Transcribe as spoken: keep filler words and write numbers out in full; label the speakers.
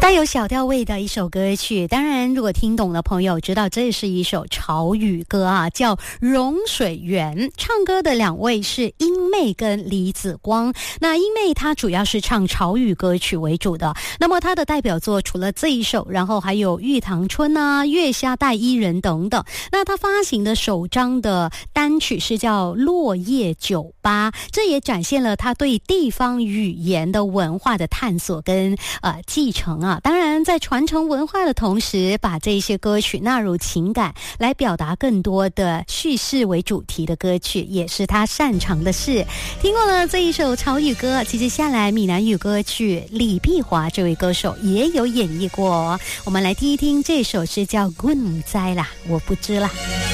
Speaker 1: 带有小调味的一首歌曲，当然如果听懂的朋友知道这是一首潮语歌啊，叫《融水源》。唱歌的两位是英妹跟李子光。那英妹她主要是唱潮语歌曲为主的，那么她的代表作除了这一首，然后还有《玉堂春》啊、《月下带伊人》等等。那她发行的首张的单曲是叫《落叶酒吧》，这也展现了她对地方语言的文化的探索跟呃继承啊。当然在传承文化的同时，把这些歌曲纳入情感，来表达更多的叙事为主题的歌曲，也是他擅长的事。听过了这一首潮语歌，接着下来闽南语歌曲李碧华这位歌手也有演绎过，我们来听一听，这首是叫《滚唔知啦》，我不知啦。